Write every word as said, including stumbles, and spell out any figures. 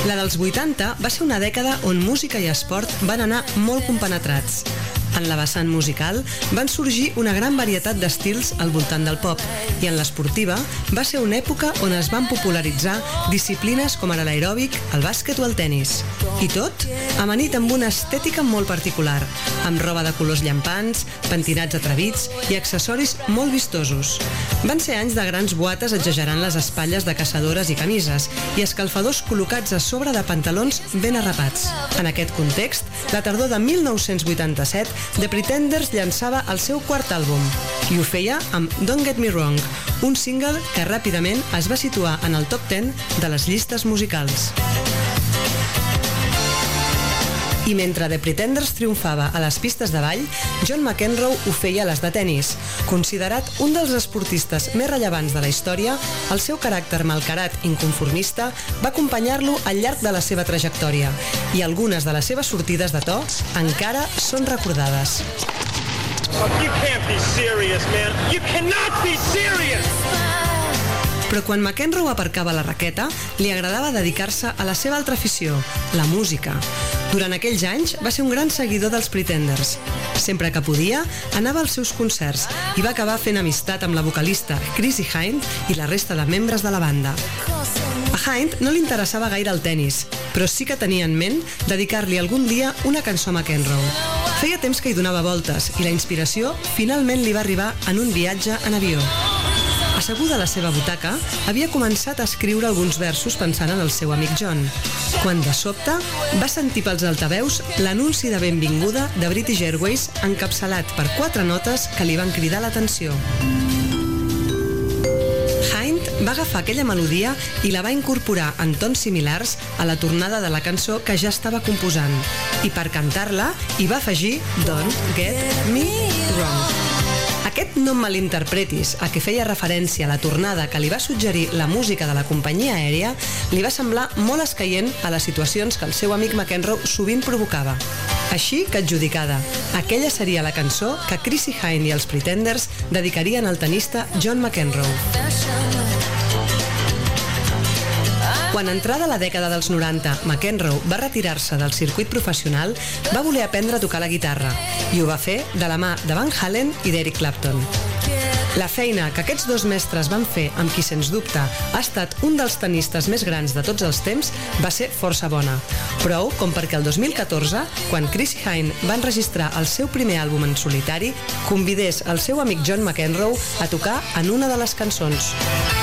La dels vuitanta va ser una dècada on música i esport van anar molt compenetrats. En la vessant musical van sorgir una gran varietat d'estils al voltant del pop i en l'esportiva va ser una època on es van popularitzar disciplines com ara l'aeròbic, el bàsquet o el tennis. I tot amanit amb una estètica molt particular, amb roba de colors llampants, pentinats atrevits i accessoris molt vistosos. Van ser anys de grans boates exagerant les espatlles de caçadores i camises i escalfadors col·locats a sobre de pantalons ben arrapats. En aquest context, la tardor de mil nou-cents vuitanta-set, The Pretenders llançava el seu quart àlbum i ho feia amb Don't Get Me Wrong, un single que ràpidament es va situar en el top deu de les llistes musicals. I mentre The Pretenders triomfava a les pistes de ball, John McEnroe ho feia a les de tennis. Considerat un dels esportistes més rellevants de la història, el seu caràcter malcarat inconformista va acompanyar-lo al llarg de la seva trajectòria i algunes de les seves sortides de to encara són recordades. You can't be serious, man. You cannot be serious! Però quan McEnroe aparcava la raqueta, li agradava dedicar-se a la seva altra afició, la música. Durant aquells anys va ser un gran seguidor dels Pretenders. Sempre que podia, anava als seus concerts i va acabar fent amistat amb la vocalista Chrissie Hynde i la resta de membres de la banda. A Hynde no li interessava gaire el tennis, però sí que tenia en ment dedicar-li algun dia una cançó a McEnroe. Feia temps que hi donava voltes i la inspiració finalment li va arribar en un viatge en avió. Asseguda a la seva butaca, havia començat a escriure alguns versos pensant en el seu amic John, quan de sobte va sentir pels altaveus l'anunci de benvinguda de British Airways encapçalat per quatre notes que li van cridar l'atenció. Hynde va agafar aquella melodia i la va incorporar en tons similars a la tornada de la cançó que ja estava composant, i per cantar-la hi va afegir Don't Get Me Wrong. Aquest no em malinterpretis, a què feia referència a la tornada que li va suggerir la música de la companyia aèria, li va semblar molt escaient a les situacions que el seu amic McEnroe sovint provocava. Així que adjudicada, aquella seria la cançó que Chrissie Hynde i els Pretenders dedicarien al tenista John McEnroe. Quan entrada la dècada dels noranta, McEnroe va retirar-se del circuit professional, va voler aprendre a tocar la guitarra i ho va fer de la mà de Van Halen i d'Eric Clapton. La feina que aquests dos mestres van fer amb qui, sens dubte, ha estat un dels tenistes més grans de tots els temps, va ser força bona. Prou com perquè el dos mil catorze, quan Chrissie Hynde va enregistrar el seu primer àlbum en solitari, convidés el seu amic John McEnroe a tocar en una de les cançons.